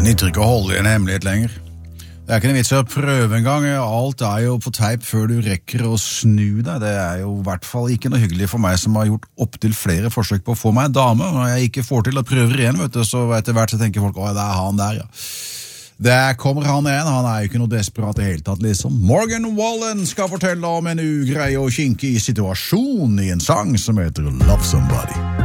Det nytter ikke å holde i en hemmelighet lenger. Det ikke en vits å prøve en gang. Alt jo på teip før du rekker å snu deg. Det jo I hvert fall ikke noe hyggelig for meg som har gjort opp til flere forsøk på å få meg en dame. Når jeg ikke får til å prøve igjen, vet du, så etter hvert så tenker folk, det han der, ja. Der kommer han igjen, han jo ikke noe desperat I hele tatt, liksom. Morgan Wallen skal fortelle om en ugrei og kinkig situasjon I en sang som heter Love Somebody.